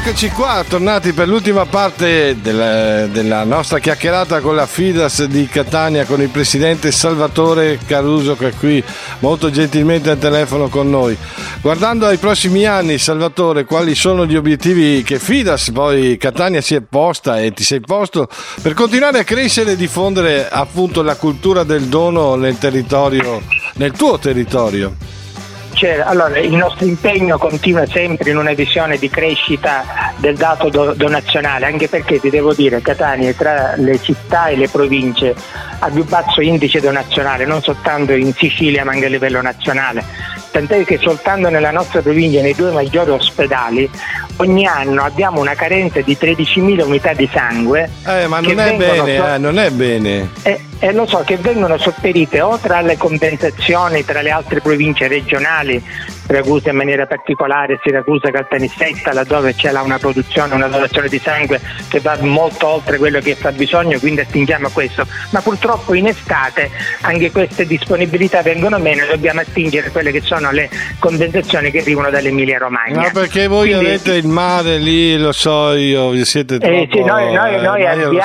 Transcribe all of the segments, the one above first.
Eccoci qua, tornati per l'ultima parte della nostra chiacchierata con la FIDAS di Catania, con il presidente Salvatore Caruso, che è qui molto gentilmente al telefono con noi. Guardando ai prossimi anni, Salvatore, quali sono gli obiettivi che FIDAS, poi Catania, si è posta e ti sei posto per continuare a crescere e diffondere appunto la cultura del dono nel territorio, nel tuo territorio? Allora, il nostro impegno continua sempre in una visione di crescita del dato donazionale, anche perché ti devo dire, Catania è tra le città e le province a più basso indice donazionale, non soltanto in Sicilia ma anche a livello nazionale, tant'è che soltanto nella nostra provincia, nei due maggiori ospedali, ogni anno abbiamo una carenza di 13.000 unità di sangue. Ma non è bene, non è bene. E lo so, che vengono sopperite o tra le compensazioni tra le altre province regionali, Siracusa in maniera particolare, Siracusa, Caltanissetta, laddove c'è una produzione, una donazione di sangue che va molto oltre quello che fa bisogno, quindi attingiamo a questo. Ma purtroppo in estate anche queste disponibilità vengono meno e dobbiamo attingere a quelle che sono le compensazioni che arrivano dall'Emilia Romagna. Ma perché voi quindi avete il mare lì, lo so io, siete troppo... Sì, noi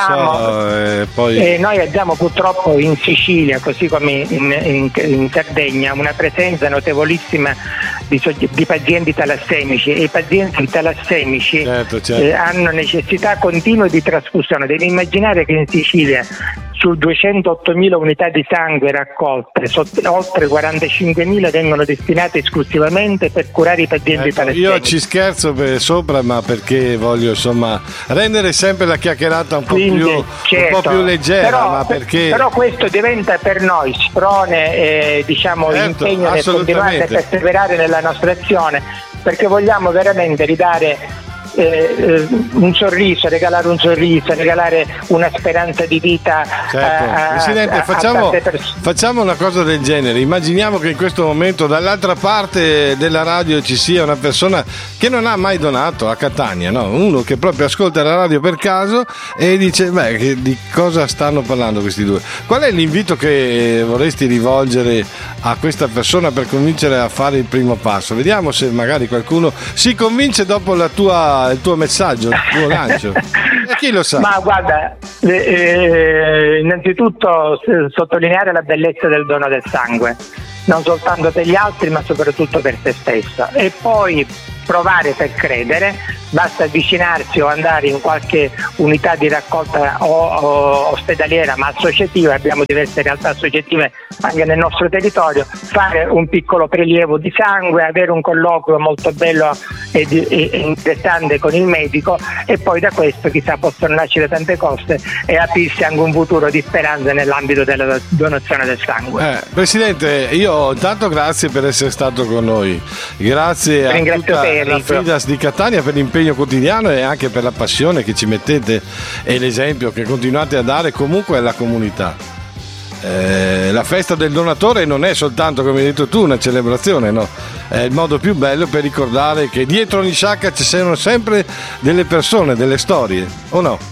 abbiamo purtroppo in Sicilia, così come in Sardegna, una presenza notevolissima di pazienti talassemici, e i pazienti talassemici certo. Hanno necessità continue di trasfusione. Devi immaginare che in Sicilia su 208.000 unità di sangue raccolte, oltre 45.000 vengono destinate esclusivamente per curare i pazienti talassemici. Io ci scherzo sopra, ma perché voglio rendere sempre la chiacchierata un po' più leggera, però questo diventa per noi sprone, impegno nel continuare a perseverare nella nostra azione, perché vogliamo veramente ridare un sorriso, regalare una speranza di vita. Certo. Presidente, facciamo una cosa del genere. Immaginiamo che in questo momento dall'altra parte della radio ci sia una persona che non ha mai donato a Catania, no? Uno che proprio ascolta la radio per caso e dice di cosa stanno parlando questi due. Qual è l'invito che vorresti rivolgere a questa persona per cominciare a fare il primo passo? Vediamo se magari qualcuno si convince dopo il tuo messaggio, il tuo lancio. E chi lo sa? Ma guarda, innanzitutto sottolineare la bellezza del dono del sangue, non soltanto per gli altri ma soprattutto per se stessa, e poi provare per credere. Basta avvicinarsi o andare in qualche unità di raccolta o ospedaliera ma associativa, abbiamo diverse realtà associative anche nel nostro territorio, fare un piccolo prelievo di sangue, avere un colloquio molto bello e interessante con il medico, e poi da questo chissà possono nascere tante cose e aprirsi anche un futuro di speranza nell'ambito della donazione del sangue. Presidente, io intanto grazie per essere stato con noi, grazie a tutta la FIDAS di Catania per l'impegno quotidiano e anche per la passione che ci mettete e l'esempio che continuate a dare comunque alla comunità. La festa del donatore non è soltanto, come hai detto tu, una celebrazione, no? È il modo più bello per ricordare che dietro ogni sciacca ci sono sempre delle persone, delle storie, o no?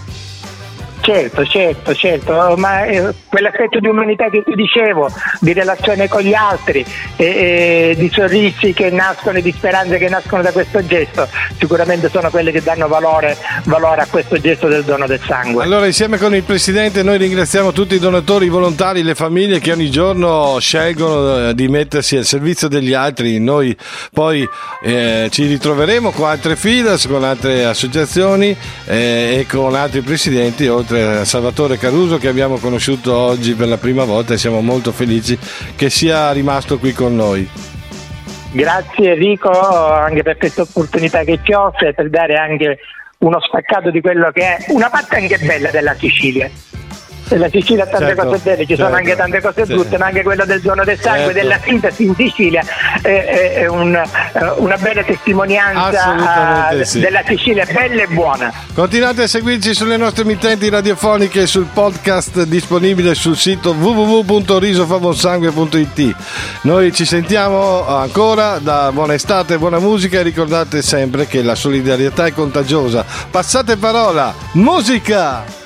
Certo, ma quell'aspetto di umanità che ti dicevo, di relazione con gli altri, di sorrisi che nascono e di speranze che nascono da questo gesto, sicuramente sono quelle che danno valore a questo gesto del dono del sangue. Allora, insieme con il Presidente noi ringraziamo tutti i donatori, i volontari, le famiglie che ogni giorno scelgono di mettersi al servizio degli altri. Noi poi ci ritroveremo con altre FIDAS, con altre associazioni e con altri presidenti, oltre a Salvatore Caruso che abbiamo conosciuto oggi per la prima volta, e siamo molto felici che sia rimasto qui con noi. Grazie Enrico anche per questa opportunità che ci offre, per dare anche uno spaccato di quello che è una parte anche bella della Sicilia. La Sicilia ha tante cose belle, ci sono anche tante cose brutte, ma anche quella del dono del sangue, della sintesi in Sicilia è una bella testimonianza della Sicilia bella e buona. Continuate a seguirci sulle nostre emittenti radiofoniche e sul podcast disponibile sul sito www.risofavonsangue.it. Noi ci sentiamo ancora, da buona estate, buona musica, e ricordate sempre che la solidarietà è contagiosa. Passate parola, musica!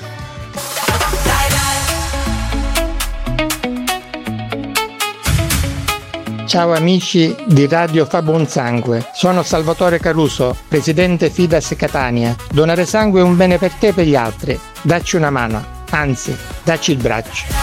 Ciao amici di Radio Fa Buon Sangue, sono Salvatore Caruso, presidente Fidas Catania. Donare sangue è un bene per te e per gli altri. Dacci una mano, anzi, dacci il braccio.